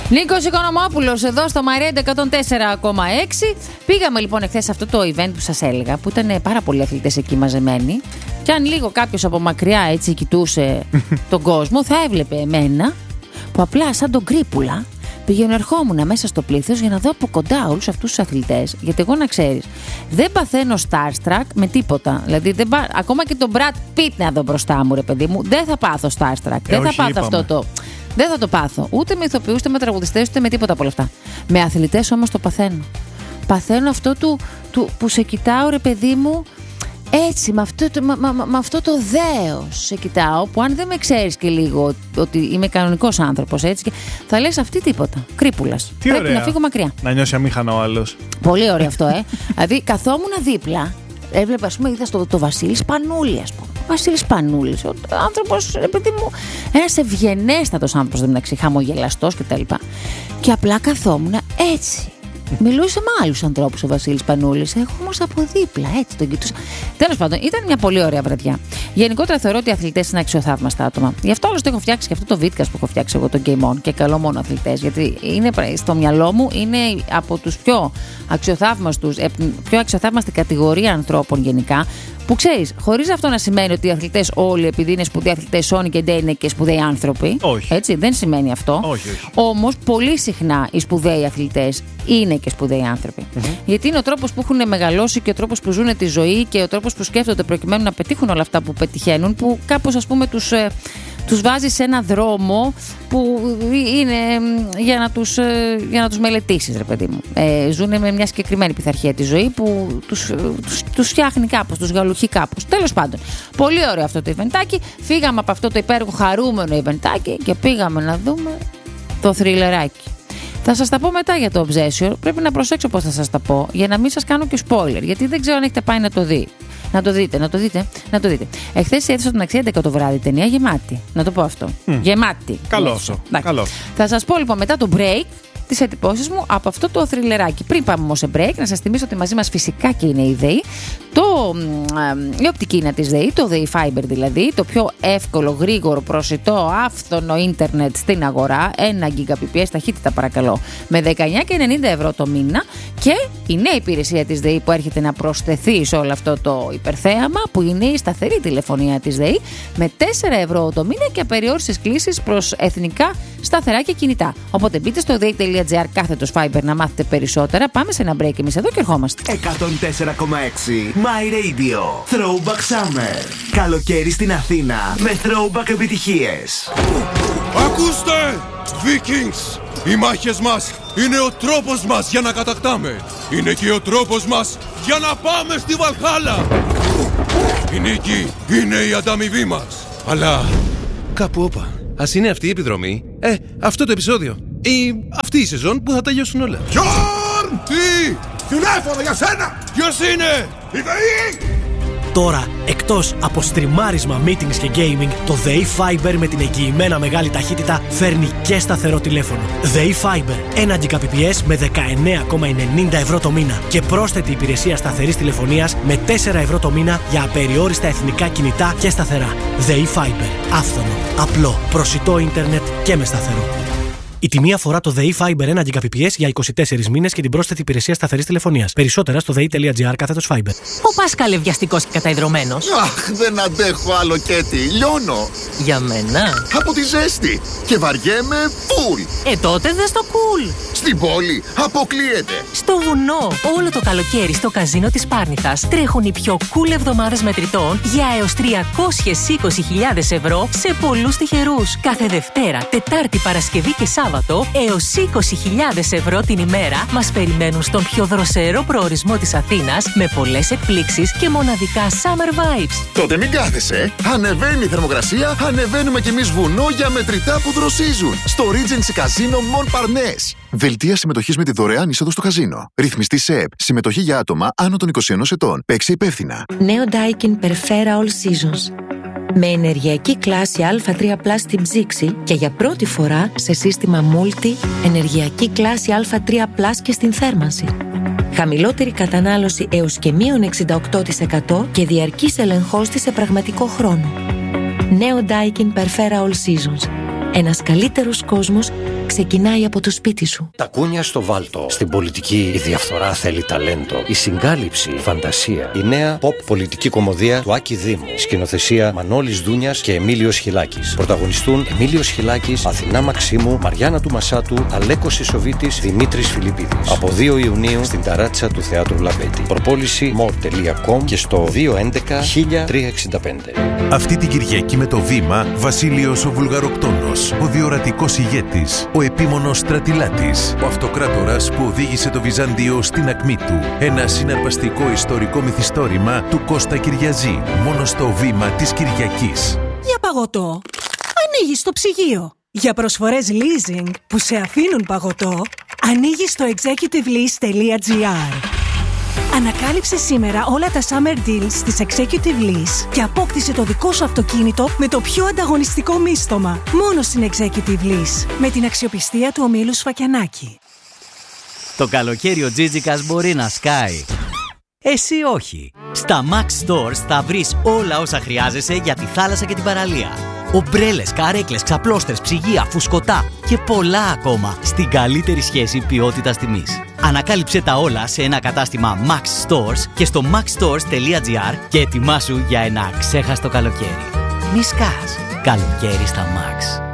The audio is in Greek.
Νίκος Οικονομόπουλος εδώ στο My Radio 104,6. Πήγαμε λοιπόν εχθές σε αυτό το event που σας έλεγα, που ήταν πάρα πολλοί αθλητές εκεί μαζεμένοι. Και αν λίγο κάποιος από μακριά έτσι κοιτούσε τον κόσμο, θα έβλεπε εμένα που απλά σαν τον κρύπουλα πηγαίνω ερχόμουν μέσα στο πλήθος για να δω από κοντά όλους αυτούς τους αθλητές. Γιατί εγώ να ξέρεις, δεν παθαίνω starstruck με τίποτα. Δηλαδή, ακόμα και τον Brad Pitt να δω μπροστά μου, ρε παιδί μου, δεν θα πάθω starstruck. Δεν θα πάθω αυτό το. Δεν θα το πάθω. Ούτε με ηθοποιούς, ούτε με τραγουδιστές, ούτε με τίποτα από όλα αυτά. Με αθλητές όμως το παθαίνω. Παθαίνω αυτό που σε κοιτάω, ρε παιδί μου, έτσι, με αυτό το δέος σε κοιτάω, που αν δεν με ξέρεις και λίγο ότι είμαι κανονικός άνθρωπος, έτσι, και θα λες αυτή τίποτα. Κρύπουλας. Πρέπει ωραία να φύγω μακριά. Να νιώσει αμήχανο ο άλλος. Πολύ ωραίο αυτό, Δηλαδή, καθόμουν δίπλα, έβλεπα, ας πούμε, είδα το Βασίλη Σπανούλη, ας πούμε. Βασίλης Πανούλης, ο άνθρωπος, παιδί μου, ένας ευγενέστατος άνθρωπος, δεν μεταξύ, χαμογελαστός κτλ. Και απλά καθόμουν έτσι. Μιλούσε με άλλους ανθρώπους ο Βασίλης Πανούλης. Εγώ όμως από δίπλα, έτσι τον κοιτούσα. Τέλος πάντων, ήταν μια πολύ ωραία βραδιά. Γενικότερα θεωρώ ότι οι αθλητές είναι αξιοθαύμαστα άτομα. Γι' αυτό άλλωστε έχω φτιάξει και αυτό το βίντεο που έχω φτιάξει εγώ, το Game On, και καλό μόνο αθλητές. Γιατί είναι, στο μυαλό μου είναι από τους πιο αξιοθαύμαστη κατηγορία ανθρώπων γενικά. Που ξέρεις, χωρίς αυτό να σημαίνει ότι οι αθλητές όλοι, επειδή είναι σπουδαίοι αθλητές, Σόνι και Ντέι είναι και σπουδαίοι άνθρωποι. Όχι. Έτσι, δεν σημαίνει αυτό. Όχι. Όμως, πολύ συχνά οι σπουδαίοι αθλητές είναι και σπουδαίοι άνθρωποι. Γιατί είναι ο τρόπος που έχουν μεγαλώσει και ο τρόπος που ζουν τη ζωή και ο τρόπος που σκέφτονται προκειμένου να πετύχουν όλα αυτά που πετυχαίνουν, που κάπως, ας πούμε, τους βάζει σε ένα δρόμο που είναι για να τους μελετήσεις, ρε παιδί μου. Ζουν με μια συγκεκριμένη πειθαρχία τη ζωή που τους φτιάχνει κάπως, τους γαλουχεί κάπως. Τέλος πάντων, πολύ ωραίο αυτό το ιβεντάκι. Φύγαμε από αυτό το υπέροχο χαρούμενο ιβεντάκι και πήγαμε να δούμε το θριλεράκι. Θα σας τα πω μετά για το Obsession. Πρέπει να προσέξω πώς θα σας τα πω, για να μην σας κάνω και spoiler, γιατί δεν ξέρω αν έχετε πάει να το δει. Να το δείτε. Εχθές έδωσα την Αξία 11 το βράδυ ταινία γεμάτη. Να το πω αυτό. Γεμάτη. Καλό αυτό. Θα σας πω λοιπόν μετά το break τις εντυπώσεις μου από αυτό το θριλεράκι. Πριν πάμε όμως σε break, να σας θυμίσω ότι μαζί μας φυσικά και είναι η ΔΕΗ. Η οπτική είναι της ΔΕΗ, το ΔΕΗ Fiber δηλαδή, το πιο εύκολο, γρήγορο, προσιτό, άφθονο ίντερνετ στην αγορά. 1 Gbps ταχύτητα παρακαλώ, με 19,90 ευρώ το μήνα. Και η νέα υπηρεσία της ΔΕΗ που έρχεται να προσθεθεί σε όλο αυτό το υπερθέαμα, που είναι η σταθερή τηλεφωνία της ΔΕΗ, με 4 ευρώ το μήνα και απεριόριστες κλήσεις προς εθνικά σταθερά και κινητά. Οπότε μπείτε στο dei.gr/Fiber να μάθετε περισσότερα. Πάμε σε ένα break εμείς εδώ και ερχόμαστε. 104,6 My Radio Throwback Summer. Καλοκαίρι στην Αθήνα με throwback επιτυχίες. Ακούστε! Vikings! Οι μάχες μας είναι ο τρόπος μας για να κατακτάμε. Είναι και ο τρόπος μας για να πάμε στη Βαλχάλα. Η νίκη είναι η ανταμοιβή μας. Αλλά κάπου όπα. Ας είναι αυτή η επιδρομή, αυτό το επεισόδιο ή αυτή η σεζόν που θα τελειώσουν όλα. Γιόρν! Τι! Τηλέφωνο για σένα! Ποιος είναι? Η ΔΕΗ! Τώρα, εκτός από στριμάρισμα, meetings και gaming, το ΔΕΗ Fiber με την εγγυημένα μεγάλη ταχύτητα φέρνει και σταθερό τηλέφωνο. ΔΕΗ Fiber, 1 Gbps με 19,90 ευρώ το μήνα και πρόσθετη υπηρεσία σταθερής τηλεφωνίας με 4 ευρώ το μήνα για απεριόριστα εθνικά κινητά και σταθερά. ΔΕΗ Fiber, άφθονο, απλό, προσιτό ίντερνετ και με σταθερό. Η τιμή αφορά το ΔΕΗ Fiber 1 Gbps για 24 μήνες και την πρόσθετη υπηρεσία σταθερής τηλεφωνίας. Περισσότερα στο dei.gr/Fiber. Ο Πάσχαλ βιαστικός και καταϊδρωμένος. Αχ, δεν αντέχω άλλο Κέτι. Λιώνω. Για μένα. Από τη ζέστη. Και βαριέμαι φουλ. Τότε δες το cool. Στην πόλη αποκλείεται. Στο βουνό. Όλο το καλοκαίρι στο καζίνο της Πάρνηθας τρέχουν οι πιο cool εβδομάδες μετρητών για έως 320.000 ευρώ σε πολλούς τυχερούς. Κάθε Δευτέρα, Τετάρτη, Παρασκευή και Σάββατο έως 20.000 ευρώ την ημέρα μας περιμένουν στον πιο δροσερό προορισμό της Αθήνας με πολλές εκπλήξεις και μοναδικά summer vibes. Τότε μην κάθεσαι. Ανεβαίνει η θερμοκρασία, ανεβαίνουμε κι εμείς βουνό για μετρητά που δροσίζουν. Στο Regency Casino Mon Parnasse. Δελτία συμμετοχής με τη δωρεάν είσοδο στο καζίνο. Ρυθμιστή σε ΕΠ. Συμμετοχή για άτομα άνω των 21 ετών. Παίξε υπεύθυνα. Νέο Daikin Perfera All Seasons. Με ενεργειακή κλάση Α3+ στην ψήξη και για πρώτη φορά σε σύστημα Multi ενεργειακή κλάση Α3+ και στην θέρμανση. Χαμηλότερη κατανάλωση έως και μείον 68% και διαρκής ελεγχός της σε πραγματικό χρόνο. Νέο Daikin Perfera All Seasons. Ένας καλύτερος κόσμος ξεκινάει από το σπίτι σου. Τα κούνια στο βάλτο. Στην πολιτική η διαφθορά θέλει ταλέντο. Η συγκάλυψη, φαντασία. Η νέα pop πολιτική κομμωδία του Άκη Δήμου. Σκηνοθεσία Μανώλης Δούνιας και Εμίλιος Χιλάκης. Πρωταγωνιστούν Εμίλιος Χιλάκης, Αθηνά Μαξίμου, Μαριάννα του Μασάτου, Αλέκος Ισοβίτης, Δημήτρης Φιλιππίδης. Από 2 Ιουνίου στην ταράτσα του Θεάτρου Λαμπέτη. Προπόληση more.com και στο 211-1365. Αυτή την Κυριακή με το Βήμα, Βασίλειος ο Βουλγαροκτόνος, ο διορατικός ηγέτης, ο επίμονος στρατιλάτης, ο αυτοκράτορας που οδήγησε το Βυζάντιο στην ακμή του. Ένα συναρπαστικό ιστορικό μυθιστόρημα του Κώστα Κυριαζή, μόνο στο Βήμα της Κυριακής. Για παγωτό, ανοίγεις το ψυγείο. Για προσφορές leasing που σε αφήνουν παγωτό, ανοίγεις το executivelease.gr. Ανακάλυψε σήμερα όλα τα summer deals της Executive Lease και απόκτησε το δικό σου αυτοκίνητο με το πιο ανταγωνιστικό μίστομα. Μόνο στην Executive Lease, με την αξιοπιστία του ομίλου Σφακιανάκη. Το καλοκαίρι ο Τζίτζικας μπορεί να σκάει. Εσύ όχι. Στα Max Stores θα βρεις όλα όσα χρειάζεσαι για τη θάλασσα και την παραλία. Ομπρέλες, καρέκλες, ξαπλώστρες, ψυγεία, φουσκωτά και πολλά ακόμα στην καλύτερη σχέση ποιότητας-τιμής. Ανακάλυψε τα όλα σε ένα κατάστημα Max Stores και στο maxstores.gr και ετοιμάσου για ένα αξέχαστο καλοκαίρι. Μη σκάς. Καλοκαίρι στα Max.